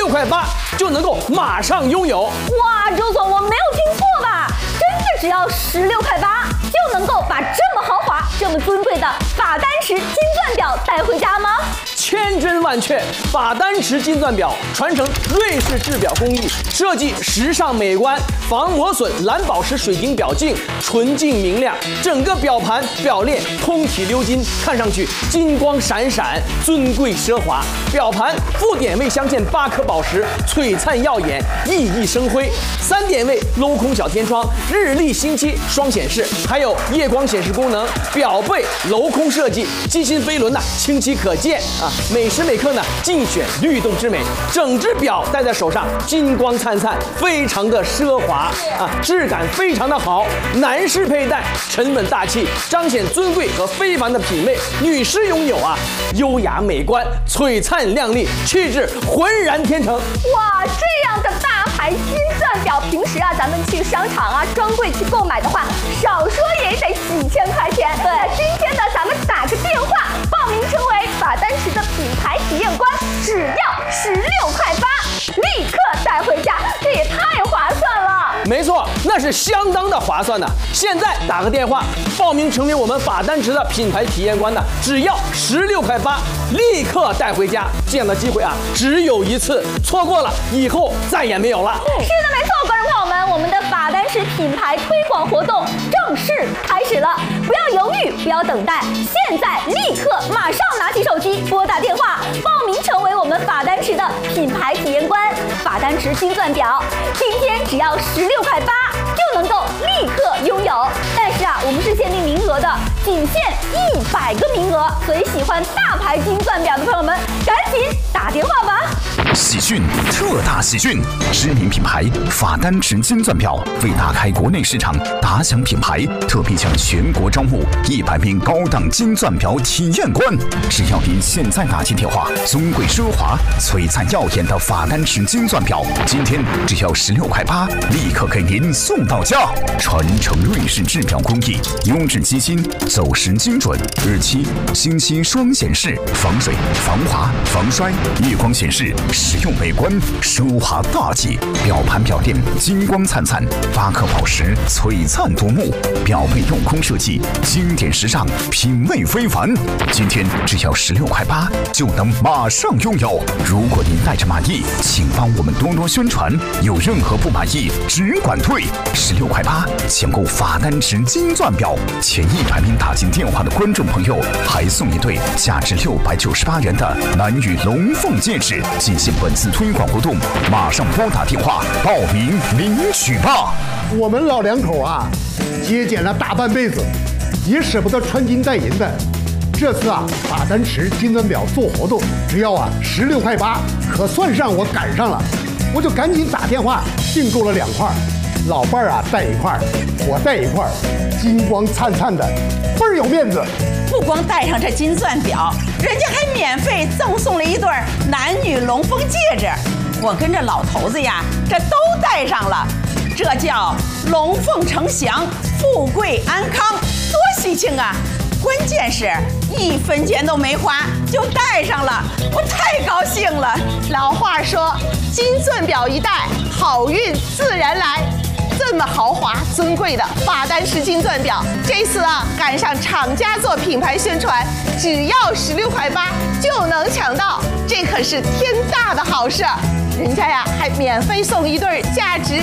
16.8块就能够马上拥有。 哇，周总，我没有听错吧？真的只要16.8块就能够把这么豪华、这么尊贵的法丹池金钻表带回家吗？ 千真万确，法丹池金钻表传承瑞士制表工艺，设计时尚美观，防磨损蓝宝石水晶表镜，纯净明亮，整个表盘表链通体鎏金，看上去金光闪闪，尊贵奢华。表盘副点位镶嵌8颗宝石，璀璨耀眼，熠熠生辉。3点位镂空小天窗，日历星期双显示，还有夜光显示功能。表背镂空设计，机芯飞轮清晰可见啊。每时每刻尽选律动之美，整只表戴在手上金光灿灿，非常的奢华啊，质感非常的好。男士佩戴沉稳大气，彰显尊贵和非凡的品味；女士拥有优雅美观，璀璨亮丽，气质浑然天成。 哇，这样的大牌金钻表，平时咱们去商场专柜去购买的话，少说也得几千块钱。对，今天咱们打个电话报名成为法丹池的品牌体验官，只要16.8块，立刻带回家，这也太划算了。 没错，那是相当的划算的。现在打个电话报名成为我们法丹池的品牌体验官只要16.8块，立刻带回家。这样的机会只有一次，错过了以后再也没有了。 是的，没错，观众朋友们，我们的法丹池品牌推广活动正式开始了，不要犹豫，不要等待，现在立刻马上拿起手机拨打电话报名成为我们法丹池的品牌体验官。法丹池金钻表今天只要16.8就能够立刻拥有，但是我们是限定名额的，仅限100个名额，所以喜欢大牌金钻表的朋友们赶紧打电话吧。 喜讯，特大喜讯！知名品牌法丹池金钻表为打开国内市场，打响品牌，特别向全国招募100名高档金钻表体验官。只要您现在打进电话，尊贵奢华、璀璨耀眼的法丹池金钻表，今天只要16.8块，立刻给您送到家。传承瑞士制表工艺，优质机芯，走时精准，日期、星期双显示，防水、防滑、防摔，夜光显示。实用美观，奢华大气，表盘表链金光灿灿，8颗宝石璀璨夺目，表背镂空设计，经典时尚，品味非凡。今天只要16.8就能马上拥有。如果您带着满意，请帮我们多多宣传，有任何不满意只管退。16.8抢购法丹池金钻表，前100名打进电话的观众朋友还送一对价值698元的男女龙凤戒指。进行本次推广活动，马上拨打电话报名领取吧。 我们老两口节俭了大半辈子，也舍不得穿金戴银的。这次法丹池金钻表做活动，只要16.8，可算上我赶上了。我就赶紧打电话订购了2块，老伴儿带1块，我带1块，金光灿灿的，倍儿有面子。 不光戴上这金钻表，人家还免费赠送了一对男女龙凤戒指。我跟这老头子这都戴上了，这叫龙凤呈祥，富贵安康，多喜庆啊！关键是1分钱都没花就戴上了，我太高兴了。 老话说，金钻表一戴，好运自然来。这么豪华尊贵的法丹池金钻表，这次赶上厂家做品牌宣传，只要16.8就能抢到，这可是天大的好事。人家还免费送一对价值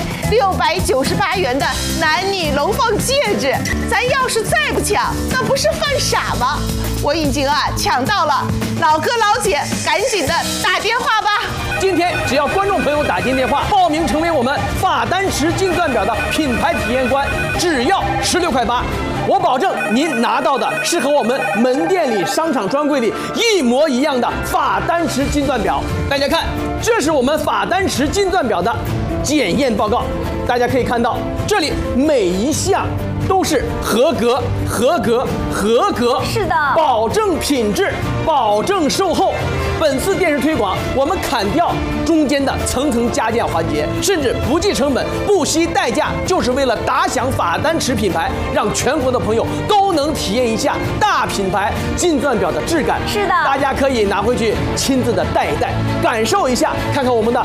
698元的男女龙凤戒指，咱要是再不抢，那不是犯傻吗？我已经抢到了，老哥老姐赶紧的打电话吧。 今天只要观众朋友打进电话报名成为我们法丹池金钻表的品牌体验官，只要16.8，我保证您拿到的是和我们门店里、商场专柜里一模一样的法丹池金钻表。大家看，这是我们法丹池金钻表的检验报告，大家可以看到，这里每一项都是合格、合格、合格， 是的， 保证品质，保证售后。本次电视推广，我们砍掉中间的层层加件环节，甚至不计成本、不惜代价，就是为了打响法丹池品牌，让全国的朋友都能体验一下大品牌金钻表的质感。 是的， 大家可以拿回去亲自的戴一戴，感受一下，看看我们的